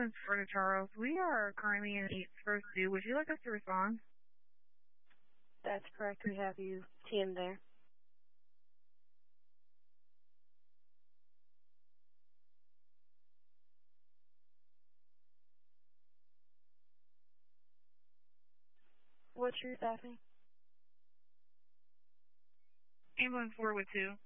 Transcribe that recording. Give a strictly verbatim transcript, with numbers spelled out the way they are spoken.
ambulance for the Charles. We are currently in East First Due. Would you like us to respond? That's correct. We have you team there. What's your staffing? Ambulance four with two.